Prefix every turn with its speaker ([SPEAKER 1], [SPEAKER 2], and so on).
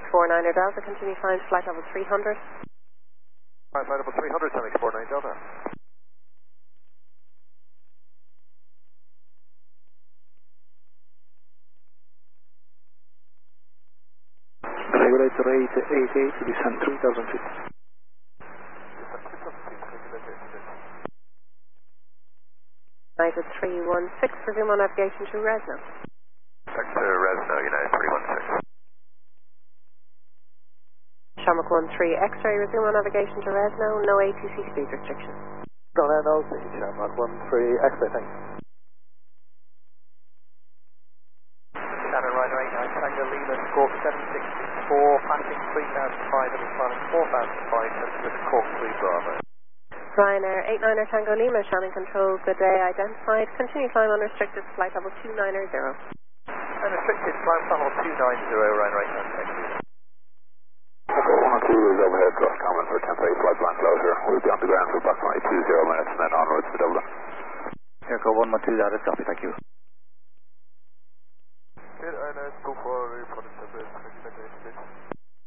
[SPEAKER 1] 49er Delta, continue flying flight level 300.
[SPEAKER 2] Flight level 300, 749 Delta.
[SPEAKER 3] Regulator 888, descend 3000 feet.
[SPEAKER 1] United 316, resume on navigation to Resno.
[SPEAKER 2] Back to Resno, United 316.
[SPEAKER 1] Shamrock 13 X-ray, resume on navigation to Resno, no ATC speed restriction.
[SPEAKER 2] Go ahead, LC, Shamrock 13 X-ray, thanks. Shannon Ryder 89, Tango Lima, Scorp 764, passing 3,500, climbing 4,500 with Cork 3 Bravo.
[SPEAKER 1] Ryanair 89er Tango Lima, Shannon Control, good day, identified. Continue climb unrestricted, flight level 290.
[SPEAKER 2] Unrestricted, climb level 290, Ryanair 89, thank you.
[SPEAKER 3] Echo 102 is overhead, cross common for temporary flight plan closure. We'll be on the ground for approximately 20 minutes and then onwards to Dublin.
[SPEAKER 4] Echo 112, that is copy, thank you.
[SPEAKER 2] Good, INS 24, reporting to base,